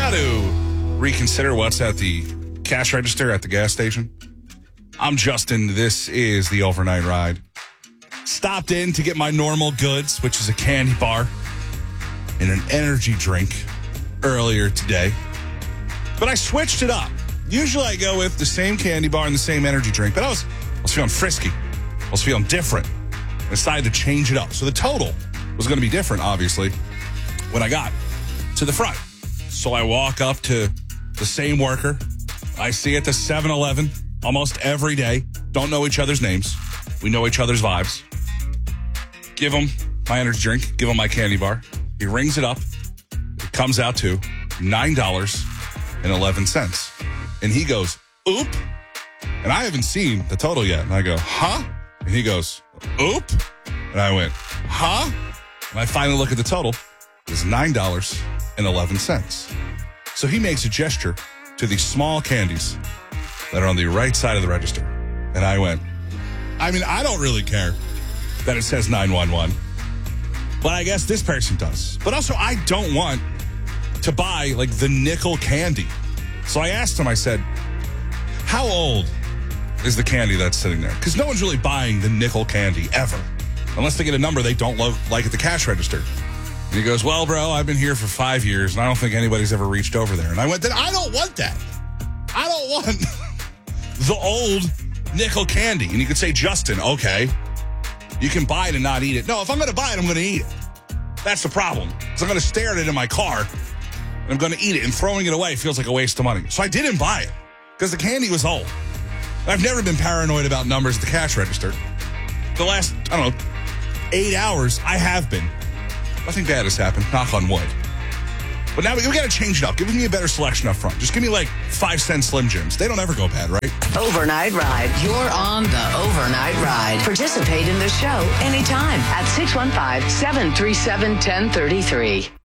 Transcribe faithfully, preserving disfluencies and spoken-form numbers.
got to reconsider what's at the cash register at the gas station. I'm Justin. This is the Overnight Ride. Stopped in to get my normal goods, which is a candy bar and an energy drink earlier today. But I switched it up. Usually I go with the same candy bar and the same energy drink, but I was, I was feeling frisky. I was feeling different. I decided to change it up. So the total was going to be different, obviously, when I got to the front. So I walk up to the same worker I see at the seven eleven almost every day. Don't know each other's names. We know each other's vibes. Give him my energy drink. Give him my candy bar. He rings it up. It comes out to nine dollars and eleven cents. And he goes, oop. And I haven't seen the total yet. And I go, huh? And he goes, oop. And I went, huh? And I finally look at the total. It was nine dollars and eleven cents. So he makes a gesture to these small candies that are on the right side of the register. And I went, I mean, I don't really care that it says nine one one. But I guess this person does. But also, I don't want to buy, like, the nickel candy. So I asked him, I said, how old is the candy that's sitting there? Because no one's really buying the nickel candy ever, unless they get a number they don't love, like at the cash register. And he goes, well, bro, I've been here for five years, and I don't think anybody's ever reached over there. And I went, then I don't want that. I don't want the old nickel candy. And you could say, Justin, okay, you can buy it and not eat it. No, if I'm going to buy it, I'm going to eat it. That's the problem. Because I'm going to stare at it in my car, and I'm going to eat it, and throwing it away feels like a waste of money. So I didn't buy it, because the candy was old. I've never been paranoid about numbers at the cash register. The last, I don't know, eight hours, I have been. Nothing bad has happened, knock on wood. But now we, we got to change it up. Give me a better selection up front. Just give me like five cent Slim Jims. They don't ever go bad, right? Overnight Ride. You're on the Overnight Ride. Participate in the show anytime at six one five, seven three seven, one zero three three.